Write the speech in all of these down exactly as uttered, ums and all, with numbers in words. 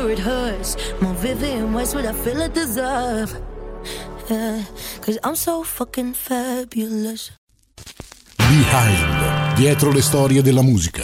where it hurts. More vivid in ways what I feel I deserve. Yeah, cause I'm so fucking fabulous. Behind, dietro le storie della musica.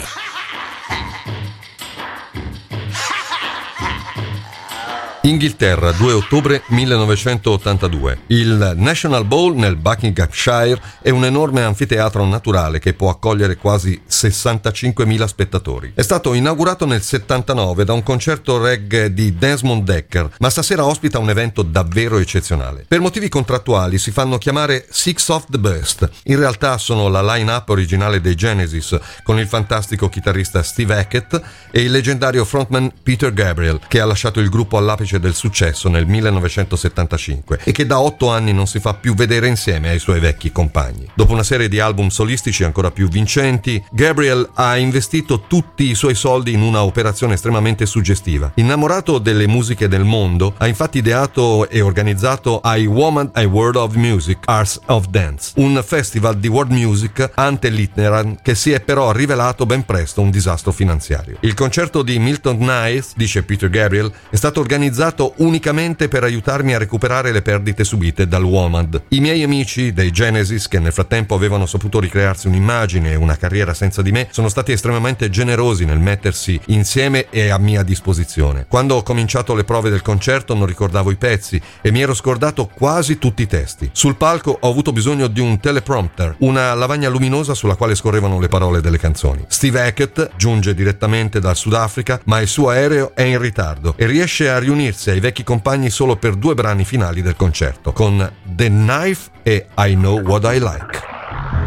Inghilterra, due ottobre millenovecentottantadue. Il National Bowl nel Buckinghamshire è un enorme anfiteatro naturale che può accogliere quasi sessantacinquemila spettatori. È stato inaugurato nel settantanove da un concerto reggae di Desmond Dekker, ma stasera ospita un evento davvero eccezionale. Per motivi contrattuali si fanno chiamare Six of the Best. In realtà sono la line-up originale dei Genesis, con il fantastico chitarrista Steve Hackett e il leggendario frontman Peter Gabriel, che ha lasciato il gruppo all'apice del successo nel millenovecentosettantacinque e che da otto anni non si fa più vedere insieme ai suoi vecchi compagni. Dopo una serie di album solistici ancora più vincenti, Gabriel ha investito tutti i suoi soldi in una operazione estremamente suggestiva. Innamorato delle musiche del mondo, ha infatti ideato e organizzato I Woman I World of Music Arts of Dance, un festival di world music ante litteram che si è però rivelato ben presto un disastro finanziario. Il concerto di Milton Knight, dice Peter Gabriel, è stato organizzato unicamente per aiutarmi a recuperare le perdite subite dal Woman. I miei amici dei Genesis, che nel frattempo avevano saputo ricrearsi un'immagine e una carriera senza di me, sono stati estremamente generosi nel mettersi insieme e a mia disposizione. Quando ho cominciato le prove del concerto non ricordavo i pezzi e mi ero scordato quasi tutti i testi. Sul palco ho avuto bisogno di un teleprompter, una lavagna luminosa sulla quale scorrevano le parole delle canzoni. Steve Hackett giunge direttamente dal Sudafrica, ma il suo aereo è in ritardo e riesce a riunirsi ai vecchi compagni solo per due brani finali del concerto, con The Knife e I Know What I Like.